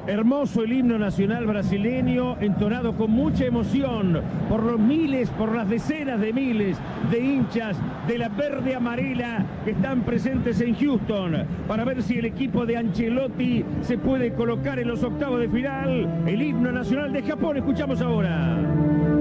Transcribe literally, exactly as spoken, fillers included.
Hermoso el himno nacional brasileño, entonado con mucha emoción por los miles, por las decenas de miles de hinchas de la verde amarela que están presentes en Houston para ver si el equipo de Ancelotti se puede colocar en los octavos de final. El himno nacional de Japón, escuchamos ahora.